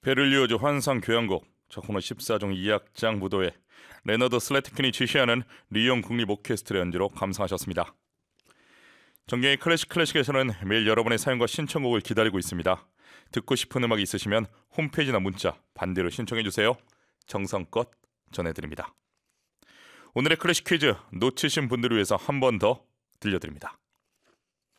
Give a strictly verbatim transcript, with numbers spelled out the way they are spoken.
베를리오즈 환상 교향곡 저코너 십사 종 이 악장 무도회 레너드 슬래트킨이 지휘하는 리옹 국립 오케스트라 연주로 감상하셨습니다. 정경의 클래식 클래식에서는 매일 여러분의 사연과 신청곡을 기다리고 있습니다. 듣고 싶은 음악이 있으시면 홈페이지나 문자 반대로 신청해주세요. 정성껏 전해드립니다. 오늘의 클래식 퀴즈 놓치신 분들을 위해서 한 번 더 들려드립니다.